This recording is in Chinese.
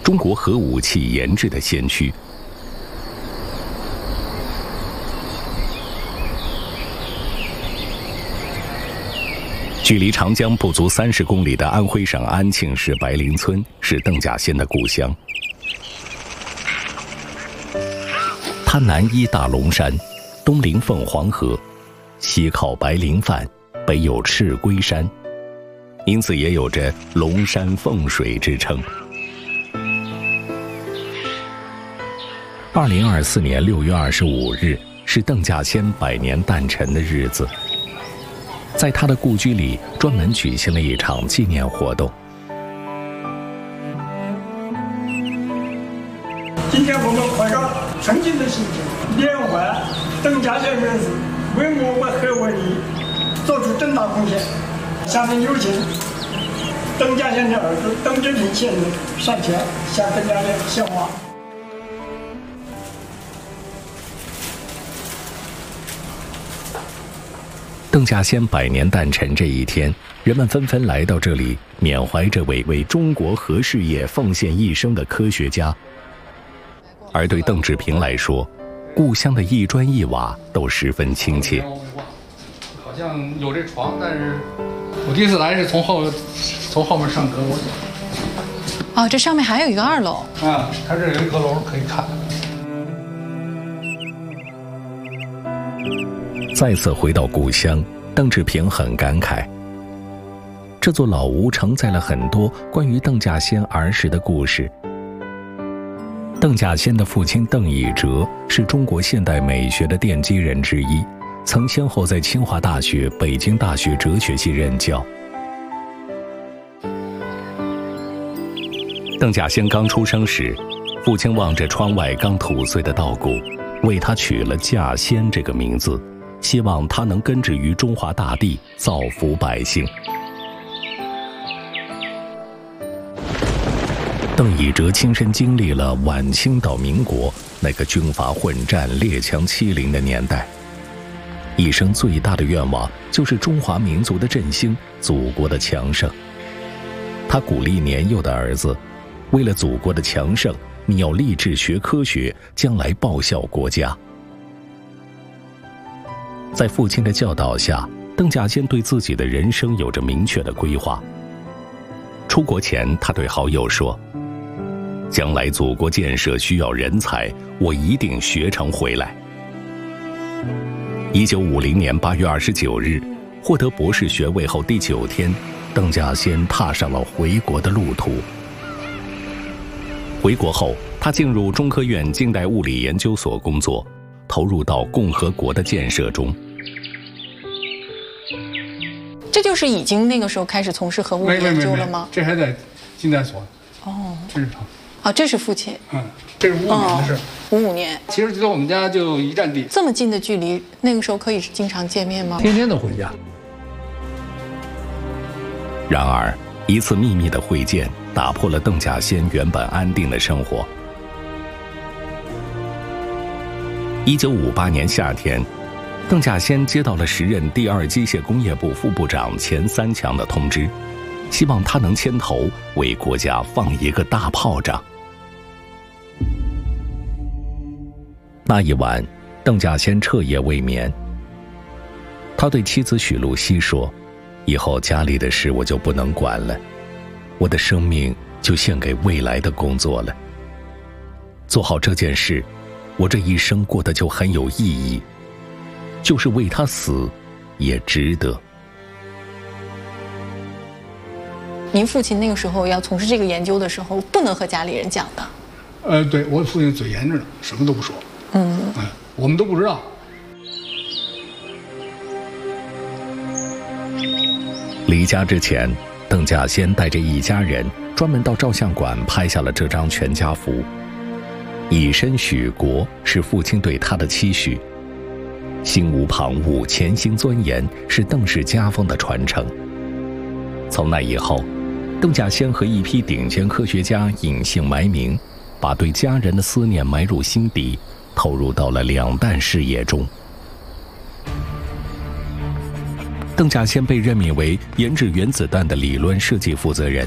中国核武器研制的先驱。距离长江不足30公里的安徽省安庆市白林村是邓稼先的故乡。它南依大龙山，东临凤凰河，西靠白林泛，北有赤龟山，因此也有着龙山凤水之称。2024年6月25日是邓稼先100年诞辰的日子，在他的故居里专门举行了一场纪念活动。 今天我们怀着纯净的心情，缅怀邓稼先人士为我国核文明做出重大贡献。下面有请邓稼先的儿子邓志平先生上前向邓稼先献花。 邓稼先100年诞辰这一天，人们纷纷来到这里缅怀这位为中国核事业奉献一生的科学家。而对邓志平来说，故乡的一砖一瓦都十分亲切。 好像有这床，但是我第一次来是从后面上阁楼。 哦，这上面还有一个2楼。 啊，它这有一阁楼可以看。 再次回到故乡，邓志平很感慨。这座老屋承载了很多关于邓稼先儿时的故事。邓稼先的父亲邓以哲是中国现代美学的奠基人之一，曾先后在清华大学、北京大学哲学系任教。邓稼先刚出生时，父亲望着窗外刚吐穗的稻谷，为他取了稼先这个名字，希望他能根植于中华大地，造福百姓。邓以哲亲身经历了晚清到民国那个军阀混战、列强欺凌的年代，一生最大的愿望就是中华民族的振兴，祖国的强盛。他鼓励年幼的儿子，为了祖国的强盛，你要立志学科学，将来报效国家。在父亲的教导下，邓稼先对自己的人生有着明确的规划。出国前，他对好友说：“将来祖国建设需要人才，我一定学成回来。”1950年8月29日，获得博士学位后第9天，邓稼先踏上了回国的路途。回国后，他进入中科院近代物理研究所工作，投入到共和国的建设中。 这就是已经那个时候开始从事核物理研究了吗？ 这还在近代所。 哦， 这是他。 哦，这是父亲。 这是55年的事。 55年。 其实离我们家就一站地。 这么近的距离，那个时候可以经常见面吗？ 天天都回家。 然而，一次秘密的会见打破了邓稼先原本安定的生活。1958年夏天，邓稼先接到了时任第2机械工业部副部长钱三强的通知，希望他能牵头为国家放一个大炮仗。那一晚，邓稼先彻夜未眠。他对妻子许露西说：“以后家里的事我就不能管了，我的生命就献给未来的工作了。做好这件事，我这一生过得就很有意义，就是为他死，也值得。” 您父亲那个时候要从事这个研究的时候，不能和家里人讲的。 对，我父亲嘴严着呢，什么都不说。我们都不知道。 离家之前，邓稼先带着一家人专门到照相馆拍下了这张全家福。以身许国是父亲对他的期许，心无旁骛、潜心钻研是邓氏家风的传承。从那以后，邓稼先和一批顶尖科学家隐姓埋名，把对家人的思念埋入心底，投入到了两弹事业中。邓稼先被任命为研制原子弹的理论设计负责人。